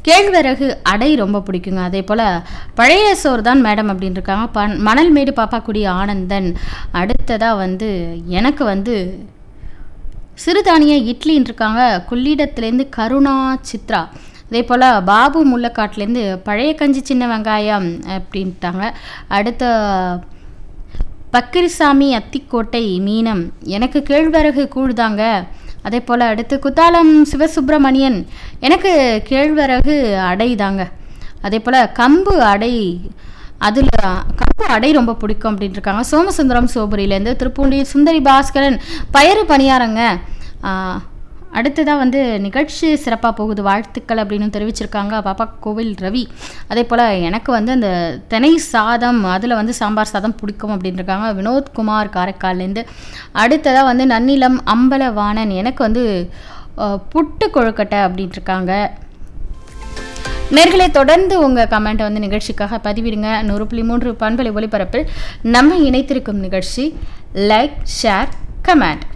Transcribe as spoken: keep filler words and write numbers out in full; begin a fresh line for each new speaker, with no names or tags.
கேழ்வரகு அடை ரொம்ப பிடிக்குங்க. அதே போல் பழைய சோறு தான் மேடம் அப்படின்னு இருக்காங்க. பன் மணல் மேடு பாப்பாக்குடி ஆனந்தன். அடுத்ததாக வந்து எனக்கு வந்து சிறுதானிய இட்லின்னு இருக்காங்க. கொள்ளிடத்துலேருந்து கருணா சித்ரா. அதே போல் பாபு முள்ளக்காட்டிலேருந்து பழைய கஞ்சி சின்ன வெங்காயம் அப்படின்ட்டாங்க. அடுத்த பக்கிரிசாமி அத்திக்கோட்டை மீனம். எனக்கு கேழ்வரகு கூழ்தாங்க. அதே போல் அடுத்து குத்தாலம் சிவசுப்பிரமணியன். எனக்கு கேழ்வரகு அடை தாங்க. அதே போல் கம்பு அடை, அதில் கம்பு அடை ரொம்ப பிடிக்கும் அப்படின்ட்டு இருக்காங்க. சோமசுந்தரம் சோபுரியிலேருந்து. திருப்பூண்டி சுந்தரி பாஸ்கரன் பயறு பணியாரங்க. அடுத்ததாக வந்து நிகழ்ச்சி சிறப்பாக போகுது, வாழ்த்துக்கள் அப்படின்னு தெரிவிச்சிருக்காங்க பாப்பா கோவில் ரவி. அதே போல் எனக்கு வந்து அந்த தினை சாதம், அதில் வந்து சாம்பார் சாதம் பிடிக்கும் அப்படின்னு இருக்காங்க வினோத்குமார் காரைக்கால்லேருந்து. அடுத்ததாக வந்து நன்னிலம் அம்பலவாணன். எனக்கு வந்து புட்டு கொழுக்கட்டை அப்படின்ட்டு இருக்காங்க. நேர்களை தொடர்ந்து உங்கள் கமெண்ட்டை வந்து நிகழ்ச்சிக்காக பதிவிடுங்க. நூறு புள்ளி மூன்று பண்பலை ஒலிபரப்பில் நம்ம இணைத்திருக்கும் நிகழ்ச்சி லைக் ஷேர் கமெண்ட்.